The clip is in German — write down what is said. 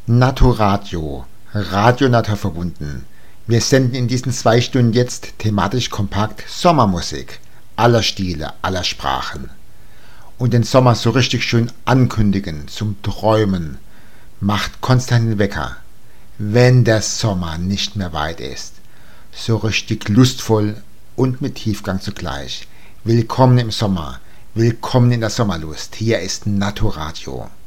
Naturadio, Radio Natur verbunden. Wir senden in diesen 2 Stunden jetzt thematisch kompakt Sommermusik, aller Stile, aller Sprachen. Und den Sommer so richtig schön ankündigen, zum Träumen, macht Konstantin Wecker, wenn der Sommer nicht mehr weit ist. So richtig lustvoll und mit Tiefgang zugleich. Willkommen im Sommer, willkommen in der Sommerlust. Hier ist Naturadio.